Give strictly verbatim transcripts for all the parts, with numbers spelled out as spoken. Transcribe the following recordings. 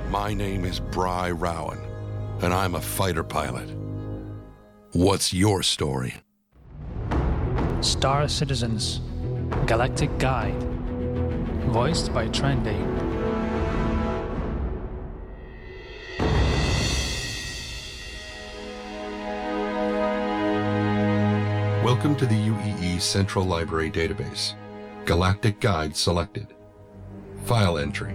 My name is Bry Rowan, and I'm a fighter pilot. What's your story? Star Citizens, Galactic Guide, voiced by Trendy. Welcome to the U E E Central Library Database. Galactic Guide selected. File entry.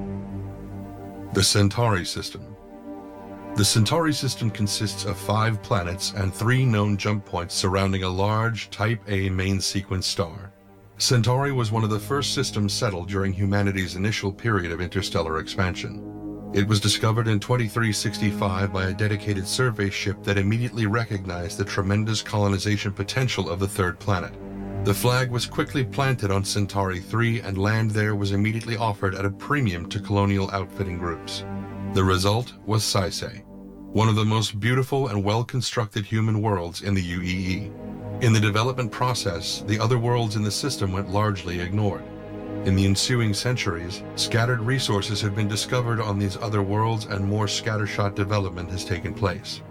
The Centauri System. The Centauri System consists of five planets and three known jump points surrounding a large Type A main sequence star. Centauri was one of the first systems settled during humanity's initial period of interstellar expansion. It was discovered in twenty-three sixty-five by a dedicated survey ship that immediately recognized the tremendous colonization potential of the third planet. The flag was quickly planted on Centauri three, and land there was immediately offered at a premium to colonial outfitting groups. The result was Saisei, one of the most beautiful and well-constructed human worlds in the U E E. In the development process, the other worlds in the system went largely ignored. In the ensuing centuries, scattered resources have been discovered on these other worlds, and more scattershot development has taken place.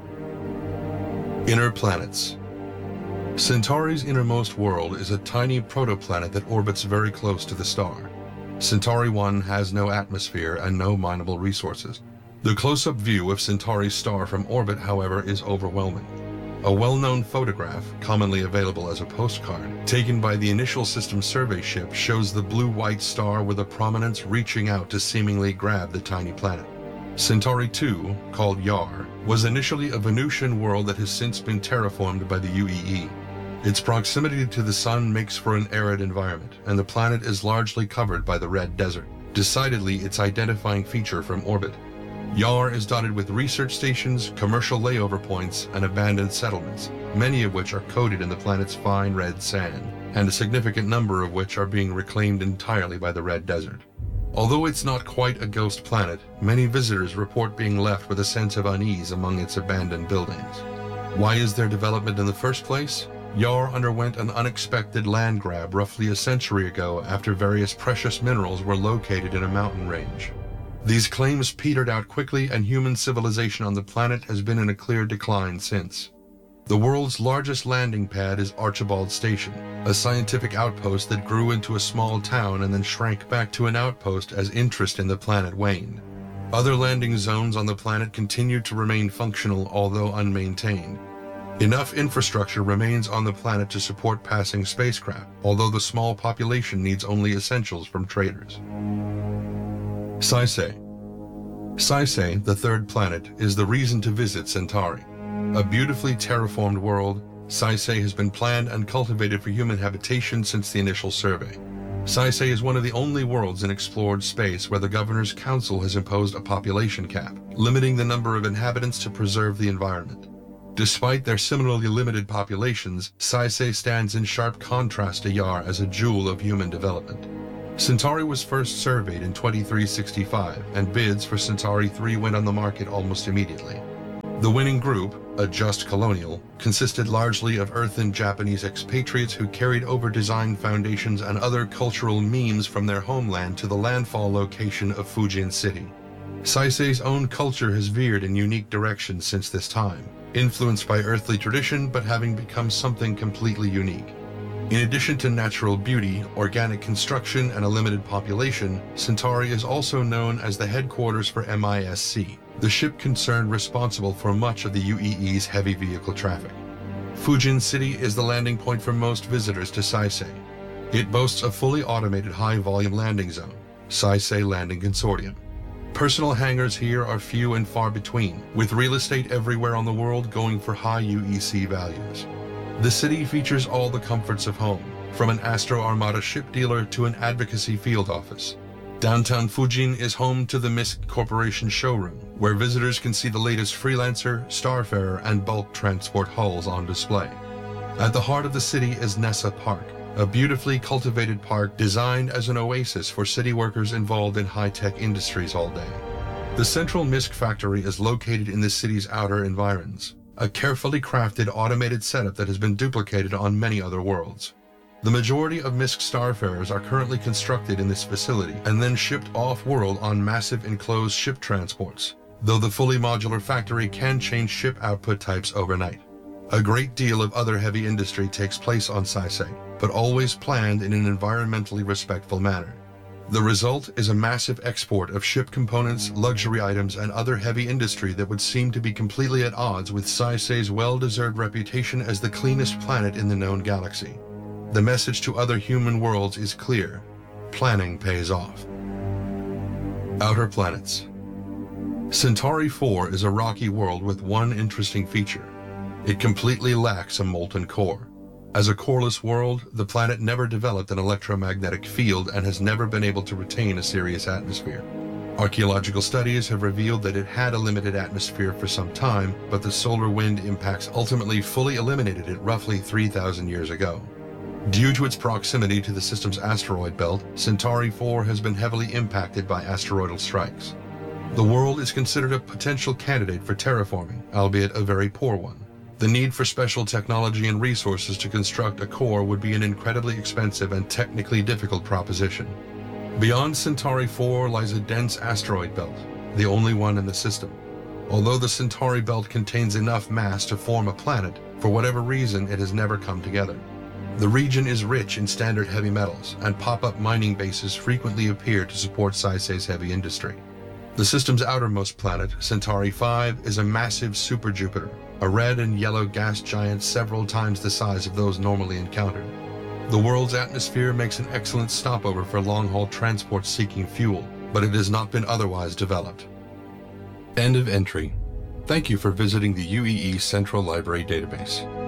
Inner planets. Centauri's innermost world is a tiny protoplanet that orbits very close to the star. Centauri one has no atmosphere and no mineable resources. The close-up view of Centauri's star from orbit, however, is overwhelming. A well-known photograph, commonly available as a postcard, taken by the initial system survey ship, shows the blue-white star with a prominence reaching out to seemingly grab the tiny planet. Centauri two, called Yar, was initially a Venusian world that has since been terraformed by the U E E. Its proximity to the sun makes for an arid environment, and the planet is largely covered by the Red Desert, decidedly its identifying feature from orbit. Yar is dotted with research stations, commercial layover points, and abandoned settlements, many of which are coated in the planet's fine red sand, and a significant number of which are being reclaimed entirely by the Red Desert. Although it's not quite a ghost planet, many visitors report being left with a sense of unease among its abandoned buildings. Why is there development in the first place? Yar underwent an unexpected land grab roughly a century ago after various precious minerals were located in a mountain range. These claims petered out quickly, and human civilization on the planet has been in a clear decline since. The world's largest landing pad is Archibald Station, a scientific outpost that grew into a small town and then shrank back to an outpost as interest in the planet waned. Other landing zones on the planet continue to remain functional, although unmaintained. Enough infrastructure remains on the planet to support passing spacecraft, although the small population needs only essentials from traders. Saisei. Saisei, the third planet, is the reason to visit Centauri. A beautifully terraformed world, Saisei has been planned and cultivated for human habitation since the initial survey. Saisei is one of the only worlds in explored space where the Governor's Council has imposed a population cap, limiting the number of inhabitants to preserve the environment. Despite their similarly limited populations, Saisei stands in sharp contrast to Yar as a jewel of human development. Centauri was first surveyed in twenty-three sixty-five, and bids for Centauri three went on the market almost immediately. The winning group, a just colonial, consisted largely of earthen Japanese expatriates who carried over design foundations and other cultural memes from their homeland to the landfall location of Fujin City. Saisei's own culture has veered in unique directions since this time, influenced by earthly tradition but having become something completely unique. In addition to natural beauty, organic construction, and a limited population, Centauri is also known as the headquarters for M I S C, the ship concern responsible for much of the U E E's heavy vehicle traffic. Fujin City is the landing point for most visitors to Saisei. It boasts a fully automated high-volume landing zone, Saisei Landing Consortium. Personal hangars here are few and far between, with real estate everywhere on the world going for high U E C values. The city features all the comforts of home, from an Astro Armada ship dealer to an advocacy field office. Downtown Fujin is home to the M I S C Corporation showroom, where visitors can see the latest Freelancer, Starfarer, and bulk transport hulls on display. At the heart of the city is Nessa Park, a beautifully cultivated park designed as an oasis for city workers involved in high-tech industries all day. The central M I S C factory is located in the city's outer environs, a carefully crafted automated setup that has been duplicated on many other worlds. The majority of MISC starfarers are currently constructed in this facility and then shipped off-world on massive enclosed ship transports, though the fully modular factory can change ship output types overnight. A great deal of other heavy industry takes place on SciSae, but always planned in an environmentally respectful manner. The result is a massive export of ship components, luxury items, and other heavy industry that would seem to be completely at odds with SciSae's well-deserved reputation as the cleanest planet in the known galaxy. The message to other human worlds is clear. Planning pays off. Outer planets. Centauri four is a rocky world with one interesting feature. It completely lacks a molten core. As a coreless world, the planet never developed an electromagnetic field and has never been able to retain a serious atmosphere. Archaeological studies have revealed that it had a limited atmosphere for some time, but the solar wind impacts ultimately fully eliminated it roughly three thousand years ago. Due to its proximity to the system's asteroid belt, Centauri four has been heavily impacted by asteroidal strikes. The world is considered a potential candidate for terraforming, albeit a very poor one. The need for special technology and resources to construct a core would be an incredibly expensive and technically difficult proposition. Beyond Centauri four lies a dense asteroid belt, the only one in the system. Although the Centauri belt contains enough mass to form a planet, for whatever reason it has never come together. The region is rich in standard heavy metals, and pop-up mining bases frequently appear to support SciSae's heavy industry. The system's outermost planet, Centauri five, is a massive super-Jupiter, a red and yellow gas giant several times the size of those normally encountered. The world's atmosphere makes an excellent stopover for long-haul transport seeking fuel, but it has not been otherwise developed. End of entry. Thank you for visiting the U E E Central Library Database.